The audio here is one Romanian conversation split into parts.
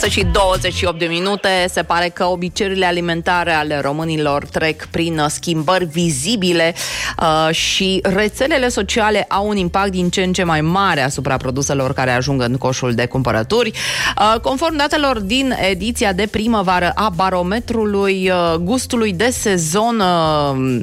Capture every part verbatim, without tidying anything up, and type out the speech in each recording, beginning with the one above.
Și douăzeci și opt de minute, se pare că obiceiurile alimentare ale românilor trec prin schimbări vizibile uh, și rețelele sociale au un impact din ce în ce mai mare asupra produselor care ajung în coșul de cumpărături. Uh, conform datelor din ediția de primăvară a barometrului uh, gustului de sezon uh,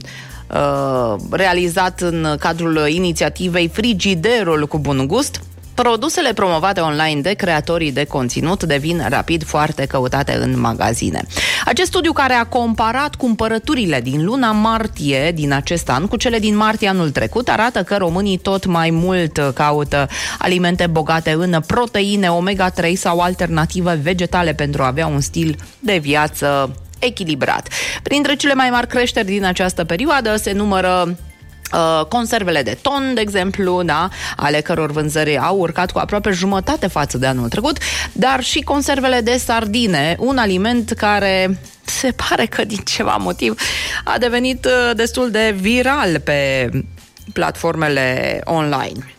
uh, realizat în cadrul inițiativei Frigiderul cu bun gust, produsele promovate online de creatorii de conținut devin rapid foarte căutate în magazine. Acest studiu, care a comparat cumpărăturile din luna martie din acest an cu cele din martie anul trecut, arată că românii tot mai mult caută alimente bogate în proteine, omega trei sau alternative vegetale pentru a avea un stil de viață echilibrat. Printre cele mai mari creșteri din această perioadă se numără Uh, conservele de ton, de exemplu, da, ale căror vânzări au urcat cu aproape jumătate față de anul trecut, dar și conservele de sardine, un aliment care se pare că din ceva motiv a devenit uh, destul de viral pe platformele online.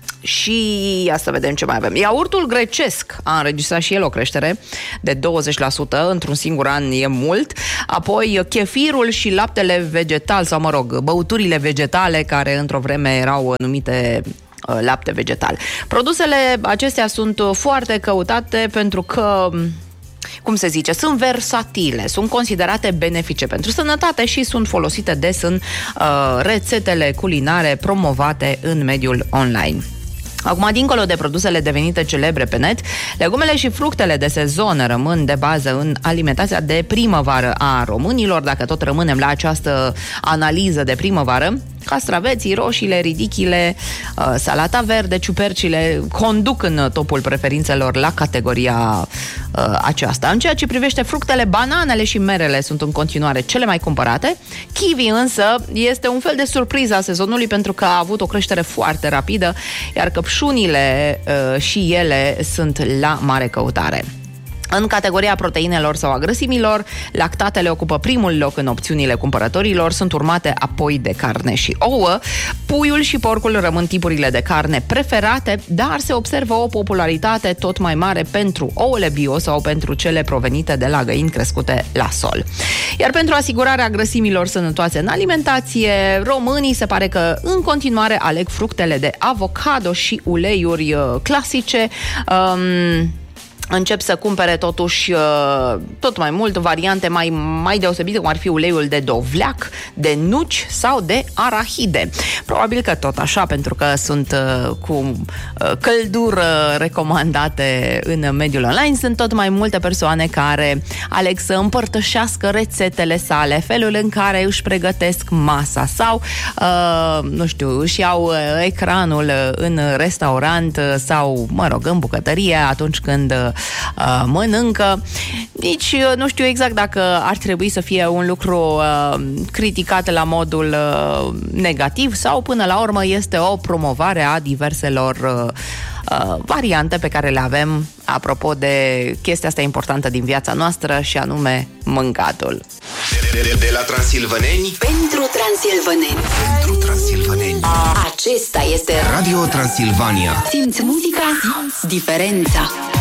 Și ia să vedem ce mai avem. Iaurtul grecesc a înregistrat și el o creștere de douăzeci la sută, într-un singur an e mult. Apoi chefirul și laptele vegetal, sau mă rog, băuturile vegetale, care într-o vreme erau numite uh, lapte vegetal. Produsele acestea sunt foarte căutate pentru că, cum se zice, sunt versatile, sunt considerate benefice pentru sănătate și sunt folosite des în uh, rețetele culinare promovate în mediul online. Acum, dincolo de produsele devenite celebre pe net, legumele și fructele de sezon rămân de bază în alimentația de primăvară a românilor. Dacă tot rămânem la această analiză de primăvară, castraveții, roșiile, ridichile, uh, salata verde, ciupercile conduc în topul preferințelor la categoria uh, aceasta. În ceea ce privește fructele, bananele și merele sunt în continuare cele mai cumpărate. Kiwi însă este un fel de surpriză a sezonului pentru că a avut o creștere foarte rapidă, iar căpșunile uh, și ele sunt la mare căutare. În categoria proteinelor sau a grăsimilor, lactatele ocupă primul loc în opțiunile cumpărătorilor, sunt urmate apoi de carne și ouă. Puiul și porcul rămân tipurile de carne preferate, dar se observă o popularitate tot mai mare pentru ouăle bio sau pentru cele provenite de la găini crescute la sol. Iar pentru asigurarea grăsimilor sănătoase în alimentație, românii se pare că în continuare aleg fructele de avocado și uleiuri uh, clasice. Um, Încep să cumpere totuși tot mai mult variante mai, mai deosebite, cum ar fi uleiul de dovleac, de nuci sau de arahide. Probabil că tot așa, pentru că sunt cu căldură recomandate în mediul online. Sunt tot mai multe persoane care aleg să împărtășească rețetele sale, felul în care își pregătesc masa sau, uh, nu știu, își iau ecranul în restaurant sau, mă rog, în bucătărie atunci când Uh, mănâncă. Nici nu știu exact dacă ar trebui să fie un lucru uh, criticat la modul uh, negativ sau până la urmă este o promovare a diverselor uh, uh, variante pe care le avem apropo de chestia asta importantă din viața noastră și anume mâncatul. De, de, de la transilvaneni pentru transilvaneni. Pentru transilvaneni. Acesta este Radio Transilvania. Simți muzica, simți diferența.